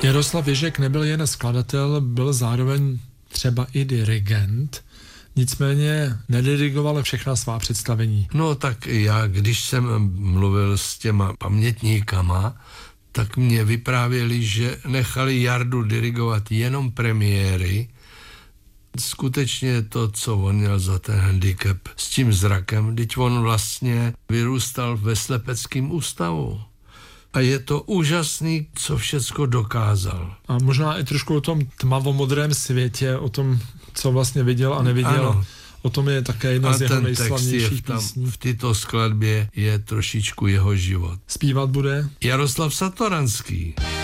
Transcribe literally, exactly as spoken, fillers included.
Jaroslav Ježek nebyl jen skladatel, byl zároveň třeba i dirigent, nicméně nedirigoval všechna svá představení. No tak já, když jsem mluvil s těma pamětníkama, tak mě vyprávěli, že nechali Jardu dirigovat jenom premiéry. Skutečně to, co on měl za ten handicap s tím zrakem, teď on vlastně vyrůstal ve slepeckém ústavu. A je to úžasný, co všecko dokázal. A možná i trošku o tom tmavomodrém světě, o tom, co vlastně viděl a neviděl. Ano. O tom je také jedna a z jeho nejslavnějších písní. V této skladbě je trošičku jeho život. Zpívat bude Jaroslav Satoranský.